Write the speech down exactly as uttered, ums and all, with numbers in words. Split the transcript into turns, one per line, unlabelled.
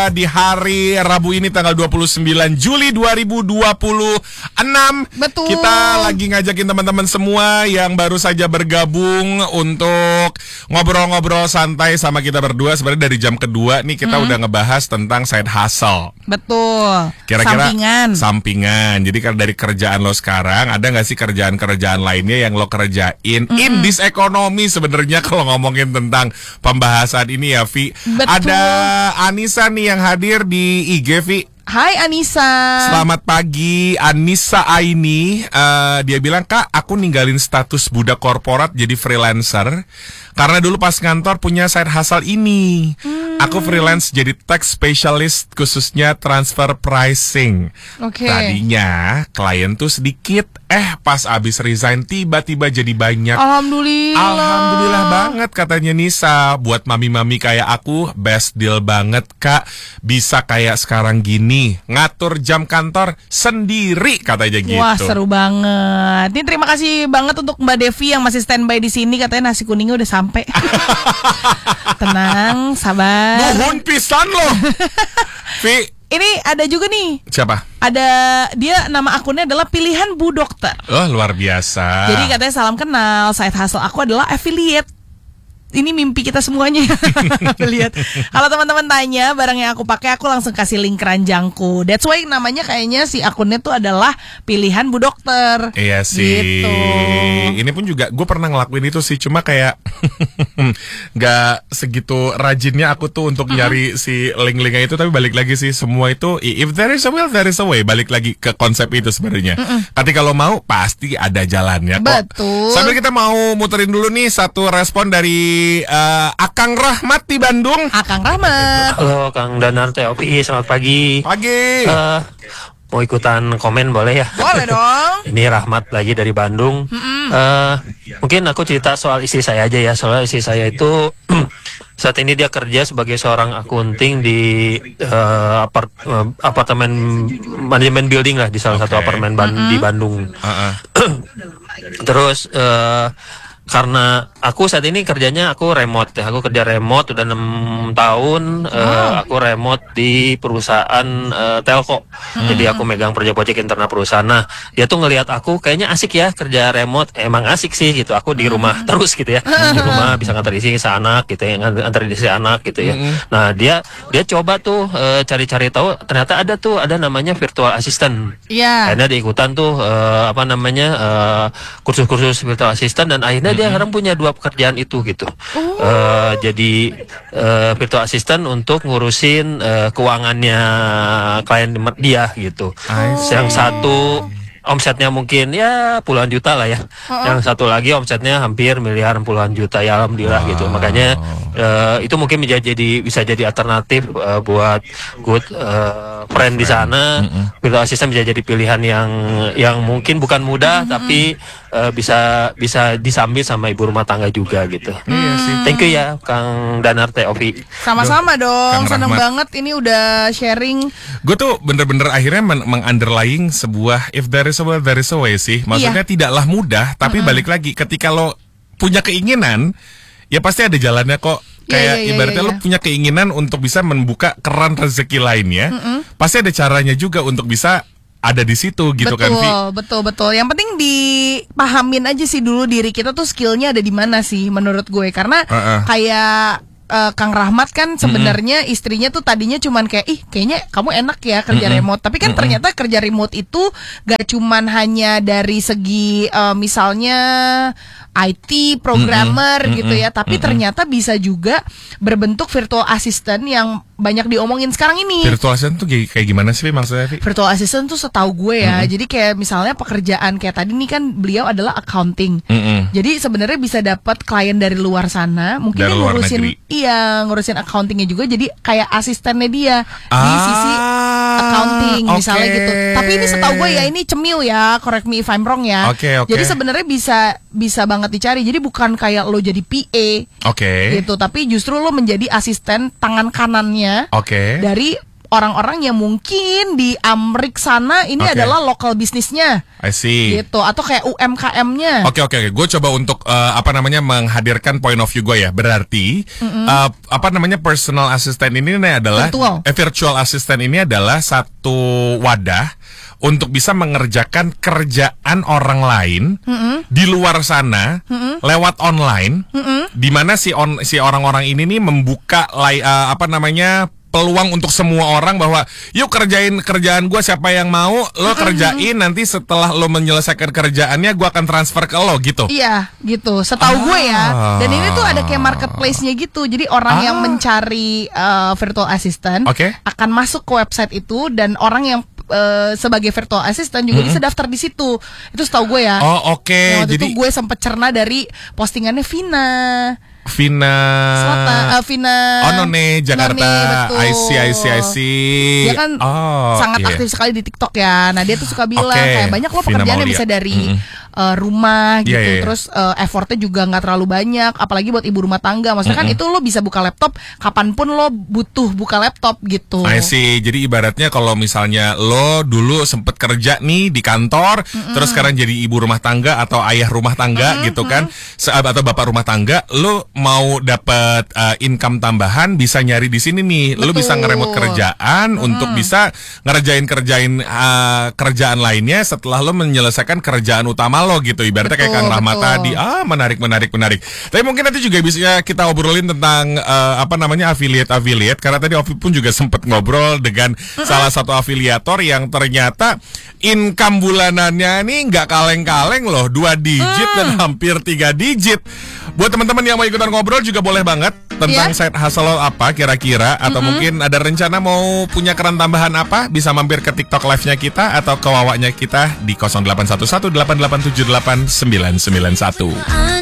uh, di hari Rabu ini tanggal dua puluh sembilan Juli dua ribu dua puluh enam.
Betul.
Kita lagi ngajakin teman-teman semua yang baru saja bergabung untuk ngobrol-ngobrol santai sama kita berdua. Sebenarnya dari jam kedua nih kita hmm. udah ngebahas tentang side hustle.
Betul.
Kira-kira
sampingan.
Sampingan. Jadi kalau dari kerjaan lo sekarang, ada nggak sih kerjaan-kerjaan lainnya yang lo kerjain mm-hmm. in this economy sebenarnya kalau ngomongin tentang pembahasan ini ya, Vi.
Betul.
Ada Anissa nih yang hadir di I G, Vi.
Hai Anissa.
Selamat pagi, Anissa Aini. Uh, dia bilang, Kak, aku ninggalin status budak korporat jadi freelancer karena dulu pas ngantor punya side hustle ini. Hmm. Aku freelance jadi tax specialist khususnya transfer pricing.
Okay.
Tadinya klien tuh sedikit, eh pas abis resign tiba-tiba jadi banyak.
Alhamdulillah.
Alhamdulillah banget katanya Nisa. Buat mami-mami kayak aku best deal banget, Kak. Bisa kayak sekarang gini, ngatur jam kantor sendiri katanya gitu.
Wah, seru banget. Ini terima kasih banget untuk Mbak Devi yang masih standby di sini, katanya nasi kuningnya udah sampai. Tenang, sabar.
Nuhun pisan loh. Vi,
ini ada juga nih.
siapa?
Ada, dia nama akunnya adalah Pilihan Bu Dokter.
Oh, luar biasa.
Jadi katanya salam kenal, side hustle aku adalah affiliate. Ini mimpi kita semuanya. Lihat. Kalau teman-teman tanya barang yang aku pakai, aku langsung kasih link keranjangku. That's why namanya kayaknya si akunnya tuh adalah Pilihan Bu Dokter.
Iya sih.
Gitu.
Ini pun juga gue pernah ngelakuin itu sih, cuma kayak nggak segitu rajinnya aku tuh untuk uh-huh. nyari si link-linknya itu. Tapi balik lagi sih, semua itu if there is a will there is a way. Balik lagi ke konsep itu sebenarnya. Uh-uh. Ketika lo mau pasti ada jalannya kok.
Betul.
Sambil kita mau muterin dulu nih satu respon dari Uh, Akang Rahmat di Bandung.
Akang Rahmat.
Halo Kang Danar T O P I, selamat pagi.
Pagi.
Uh, mau ikutan komen boleh ya?
Boleh dong.
Ini Rahmat lagi dari Bandung.
Mm-mm.
Uh, mungkin aku cerita soal istri saya aja ya. Soalnya istri saya itu saat ini dia kerja sebagai seorang akunting di uh, apart, uh, apartemen manajemen building lah, di salah okay. satu apartemen ban- mm-hmm. di Bandung. Uh-uh. Terus uh, karena aku saat ini kerjanya aku remote ya, aku kerja remote udah enam tahun. Oh. uh, aku remote di perusahaan uh, telco. Hmm. Jadi aku megang proyek-proyek internal perusahaan. Nah, dia tuh ngelihat aku kayaknya asik ya kerja remote. Emang asik sih gitu. Aku di rumah hmm. terus gitu ya. Di rumah bisa ngantar isi si anak gitu ya, ngantar isi anak gitu ya. Hmm. Nah, dia dia coba tuh uh, cari-cari tahu, ternyata ada tuh ada namanya virtual assistant. Iya. Yeah. Akhirnya dia ikutan tuh uh, apa namanya uh, kursus-kursus virtual assistant, dan akhirnya dia sekarang punya dua pekerjaan itu gitu. Oh. Uh, jadi uh, virtual assistant untuk ngurusin uh, keuangannya klien dia gitu. Oh. Yang satu omsetnya mungkin ya puluhan juta lah ya. Oh. Yang satu lagi omsetnya hampir miliaran puluhan juta ya, alhamdulillah. Wow. Gitu. Makanya uh, itu mungkin menjadi jadi bisa jadi alternatif uh, buat good uh, friend di sana. Mm-hmm. Virtual assistant bisa jadi pilihan yang yang mungkin bukan mudah, mm-hmm. tapi uh, bisa bisa disambil sama ibu rumah tangga juga gitu. Mm. Thank you ya Kang Danar T O P.
Sama-sama dong. Seneng banget ini udah sharing.
Gue tuh bener-bener akhirnya men- meng-underlying sebuah if there is a will there is a way sih. Maksudnya iya. tidaklah mudah, tapi mm-hmm. balik lagi ketika lo punya keinginan, ya pasti ada jalannya kok. Kayak yeah, yeah, ibaratnya yeah, yeah. lo punya keinginan untuk bisa membuka keran rezeki lainnya, mm-hmm. pasti ada caranya juga untuk bisa ada di situ gitu.
Betul,
kan, Vi?
Betul, betul, betul. Yang penting dipahamin aja sih dulu diri kita tuh skillnya ada di mana sih menurut gue. Karena uh-uh. kayak uh, Kang Rahmat kan sebenarnya mm-hmm. istrinya tuh tadinya cuman kayak ih kayaknya kamu enak ya kerja mm-hmm. remote, tapi kan mm-hmm. ternyata kerja remote itu gak cuman hanya dari segi uh, misalnya I T programmer mm-hmm. gitu ya, tapi mm-hmm. ternyata bisa juga berbentuk virtual assistant yang banyak diomongin sekarang ini.
Virtual assistant tuh kayak gimana sih maksudnya?
Virtual assistant tuh setahu gue ya, mm-hmm. jadi kayak misalnya pekerjaan kayak tadi nih kan beliau adalah accounting, mm-hmm. jadi sebenarnya bisa dapat klien dari luar sana, mungkin
dari
dia ngurusin
negeri.
iya ngurusin accountingnya juga, jadi kayak asistennya dia
ah,
di sisi accounting okay. misalnya gitu. Tapi ini setahu gue ya, ini cemil ya, correct me if I'm wrong ya.
Okay, okay.
Jadi sebenarnya bisa bisa banget dicari. Jadi bukan kayak lo jadi P A,
okay.
gitu, tapi justru lo menjadi asisten tangan kanannya,
okay.
dari orang-orang yang mungkin di Amrik sana ini okay. adalah lokal bisnisnya.
I see.
Gitu, atau kayak U M K M-nya.
Oke oke oke, gue coba untuk uh, apa namanya menghadirkan point of view gue ya. Berarti mm-hmm. uh, apa namanya personal assistant ini nih adalah
virtual.
Eh, virtual assistant ini adalah satu wadah untuk bisa mengerjakan kerjaan orang lain mm-hmm. di luar sana mm-hmm. lewat online, mm-hmm. di mana si on, si orang-orang ini nih membuka lay, uh, apa namanya peluang untuk semua orang bahwa yuk kerjain kerjaan gue, siapa yang mau lo kerjain, nanti setelah lo menyelesaikan kerjaannya gue akan transfer ke lo gitu.
Iya gitu, setahu ah. gue ya. Dan ini tuh ada kayak marketplace-nya gitu. Jadi orang ah. yang mencari uh, virtual assistant
okay.
akan masuk ke website itu, dan orang yang Uh, sebagai virtual assistant juga mm-hmm. bisa daftar di situ. Itu setahu gue ya.
Oh oke. Okay.
Waktu
Jadi
itu gue sempet cerna dari postingannya Vina.
Vina
Selatan, uh, Vina
Oh None Jakarta.
None, betul.
I see I see I see.
Dia kan
oh,
sangat
yeah.
aktif sekali di TikTok ya. Nah dia tuh suka bilang
okay.
kayak banyak loh pekerjaan yang bisa dari mm-hmm. uh, rumah gitu. Yeah, yeah, yeah. Terus uh, effortnya juga nggak terlalu banyak. Apalagi buat ibu rumah tangga. Maksudnya mm-hmm. kan itu lo bisa buka laptop kapanpun lo butuh buka laptop gitu.
I see. Jadi ibaratnya kalau misalnya lo dulu sempet kerja nih di kantor, mm-hmm. terus sekarang jadi ibu rumah tangga atau ayah rumah tangga mm-hmm. gitu kan, atau bapak rumah tangga, lo mau dapat Uh, income tambahan bisa nyari di sini nih. Betul. Lu bisa ngeremot kerjaan hmm. untuk bisa ngerjain kerjain uh, kerjaan lainnya setelah lu menyelesaikan kerjaan utama lo gitu. Ibaratnya betul, kayak Kang Rahmat tadi. Ah, menarik menarik menarik. Tapi mungkin nanti juga bisa kita obrolin tentang uh, apa namanya affiliate-affiliate, karena tadi Ovi pun juga sempat ngobrol dengan uh-uh. salah satu afiliator yang ternyata income bulanannya nih nggak kaleng-kaleng loh, dua digit hmm. dan hampir tiga digit. Buat teman-teman yang mau ikutan ngobrol juga boleh banget tentang yeah. side hustle lo apa kira-kira, atau mm-hmm. mungkin ada rencana mau punya keran tambahan apa, bisa mampir ke TikTok live-nya kita atau ke wawaknya kita di nol delapan satu satu delapan delapan tujuh delapan sembilan sembilan satu.